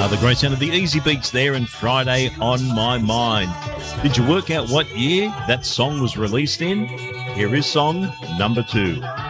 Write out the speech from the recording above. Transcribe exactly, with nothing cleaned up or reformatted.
Uh, the great sound of the Easy Beats there and Friday on My Mind. Did you work out what year that song was released in? Here is song number two.